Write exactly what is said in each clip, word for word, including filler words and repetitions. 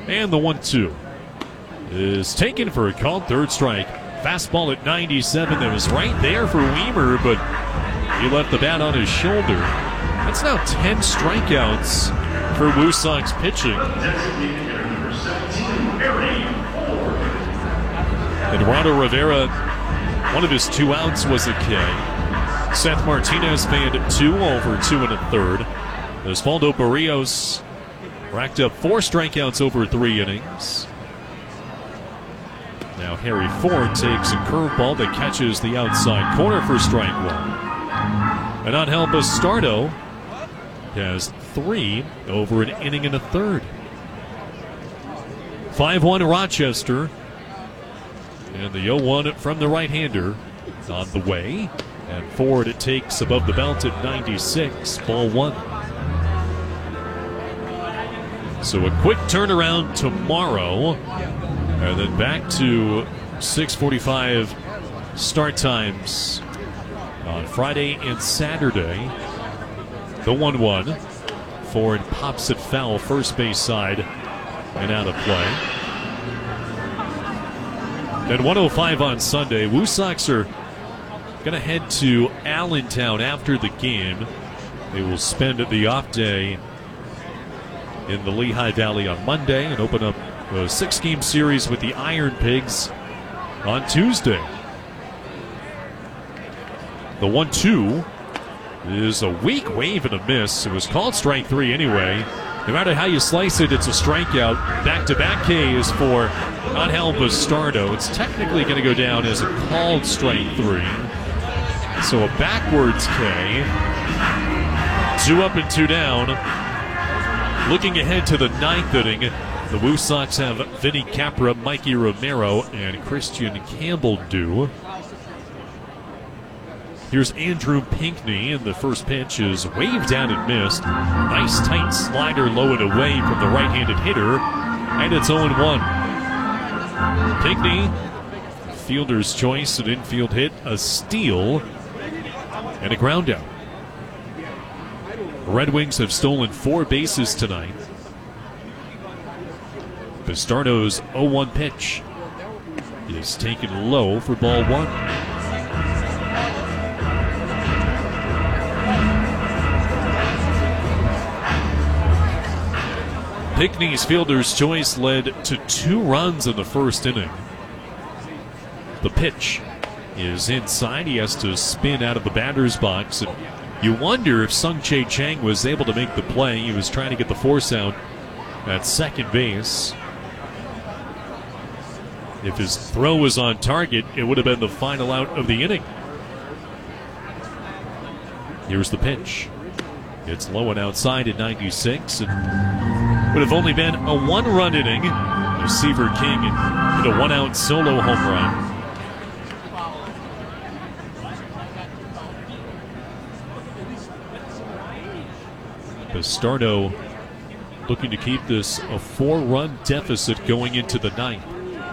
And the one two is taken for a called third strike. Fastball at ninety-seven that was right there for Wiemer, but he left the bat on his shoulder. That's now ten strikeouts for Woo Sox pitching. Eduardo Rivera, one of his two outs was a K. Seth Martinez made two over two and a third. Osvaldo Barrios racked up four strikeouts over three innings. Now Harry Ford takes a curveball that catches the outside corner for strike one. And Angel Bastardo has three over an inning and a third. five one Rochester. And the oh one from the right-hander on the way. And Ford it takes above the belt at ninety-six, ball one. So a quick turnaround tomorrow. And then back to six forty-five start times on Friday and Saturday. The one one. Ford pops it foul first base side and out of play. At one oh five on Sunday, Woo Sox are going to head to Allentown after the game. They will spend the off day in the Lehigh Valley on Monday and open up a six-game series with the Iron Pigs on Tuesday. The one two is a weak wave and a miss. It was called strike three anyway. No matter how you slice it, it's a strikeout. Back-to-back Ks for Angel Bastardo. It's technically going to go down as a called strike three. So a backwards K. Two up and two down. Looking ahead to the ninth inning, the Woo Sox have Vinny Capra, Mikey Romero, and Christian Campbell due. Here's Andrew Pinckney, and the first pitch is waved down and missed. Nice tight slider low and away from the right-handed hitter, and it's oh one. Pinckney, fielder's choice, an infield hit, a steal, and a ground out. Red Wings have stolen four bases tonight. Bastardo's oh one pitch is taken low for ball one. Pinckney's fielder's choice led to two runs in the first inning. The pitch is inside. He has to spin out of the batter's box. And you wonder if Sung-Chae Chang was able to make the play. He was trying to get the force out at second base. If his throw was on target, it would have been the final out of the inning. Here's the pitch. It's low and outside at ninety-six. And would have only been a one-run inning if Seaver King hit a one-out solo home run. Bastardo looking to keep this a four-run deficit going into the ninth.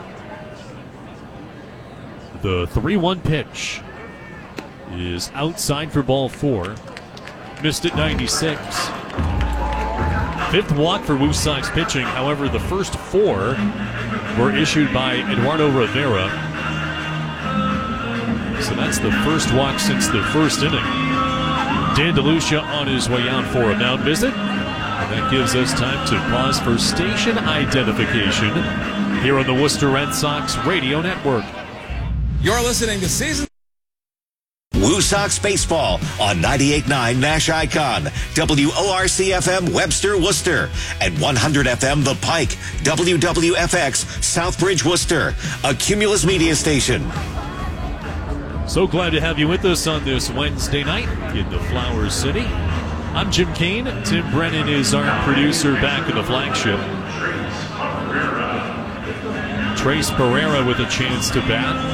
The three one pitch is outside for ball four. Missed at ninety-six. Fifth walk for Woo Sox pitching. However, the first four were issued by Eduardo Rivera. So that's the first walk since the first inning. Dan DeLucia on his way out for a mound visit. And that gives us time to pause for station identification here on the Worcester Red Sox Radio Network. You're listening to Season Woo Sox Baseball on ninety-eight point nine Nash Icon, W O R C F M Webster, Worcester, and one hundred F M The Pike, W W F X Southbridge, Worcester, a Cumulus media station. So glad to have you with us on this Wednesday night in the Flower City. I'm Jim Kane. Tim Brennan is our producer back in the flagship. Trace Pereira with a chance to bat.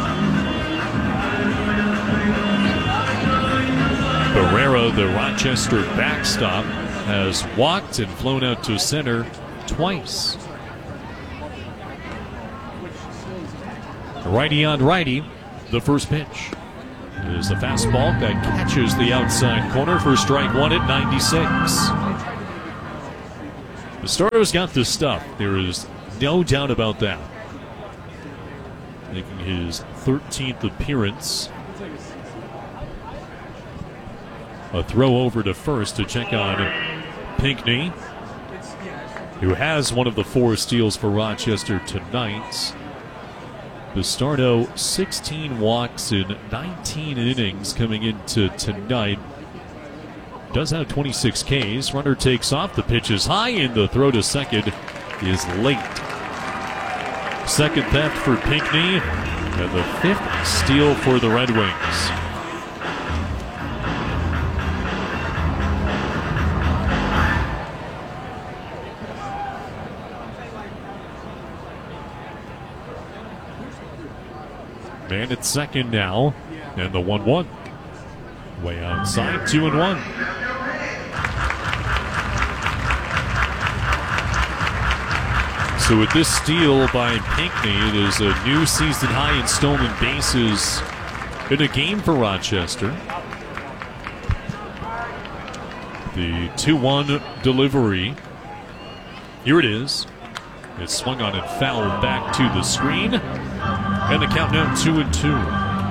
Pereira, the Rochester backstop, has walked and flown out to center twice. Righty on righty, the first pitch is a fastball that catches the outside corner for strike one at ninety-six. Bastardo's got this stuff. There is no doubt about that. Making his thirteenth appearance. A throw over to first to check on Pinckney, who has one of the four steals for Rochester tonight. Bastardo, sixteen walks in nineteen innings coming into tonight. Does have twenty-six Ks. Runner takes off. The pitch is high, and the throw to second is late. Second theft for Pinckney, and the fifth steal for the Red Wings. Man at second now, and the one one. Way outside, two and one. So with this steal by Pinckney, it is a new season high in stolen bases in a game for Rochester. The two one delivery. Here it is. It's swung on and fouled back to the screen. And the count now two and two.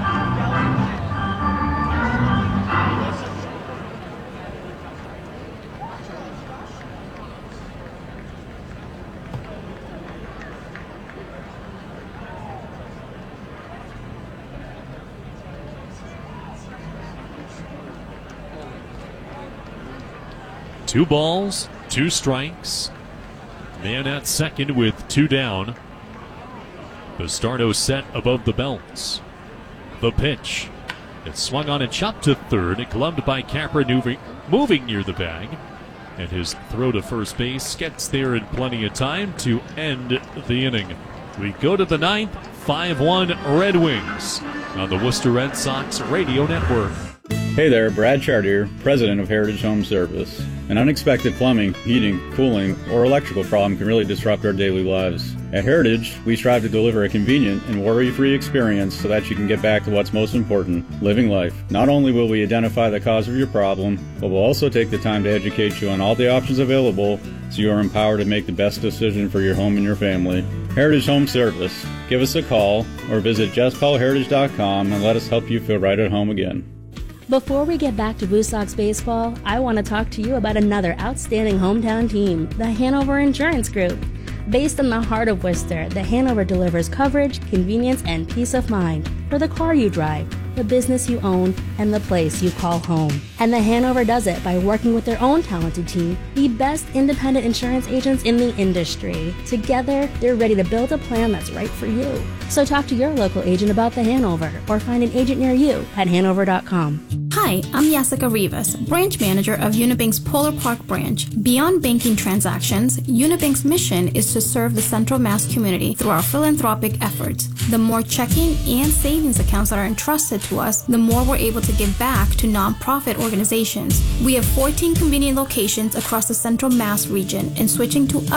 Two balls, two strikes. Man at second with two down. Bastardo set above the belts. The pitch. It's swung on and chopped to third. It gloved by Capra, moving, moving near the bag. And his throw to first base gets there in plenty of time to end the inning. We go to the ninth, five one Red Wings on the Worcester Red Sox Radio Network. Hey there, Brad Chartier, president of Heritage Home Service. An unexpected plumbing, heating, cooling, or electrical problem can really disrupt our daily lives. At Heritage, we strive to deliver a convenient and worry-free experience so that you can get back to what's most important, living life. Not only will we identify the cause of your problem, but we'll also take the time to educate you on all the options available so you are empowered to make the best decision for your home and your family. Heritage Home Service. Give us a call or visit just call heritage dot com and let us help you feel right at home again. Before we get back to Blue Sox baseball, I want to talk to you about another outstanding hometown team, the Hanover Insurance Group. Based in the heart of Worcester, the Hanover delivers coverage, convenience, and peace of mind for the car you drive, the business you own, and the place you call home. And the Hanover does it by working with their own talented team, the best independent insurance agents in the industry. Together, they're ready to build a plan that's right for you. So talk to your local agent about the Hanover or find an agent near you at hanover dot com. Hi, I'm Jessica Rivas, branch manager of Unibank's Polar Park branch. Beyond banking transactions, Unibank's mission is to serve the Central Mass community through our philanthropic efforts. The more checking and savings accounts that are entrusted to us, the more we're able to give back to nonprofit organizations. We have fourteen convenient locations across the Central Mass region, and switching to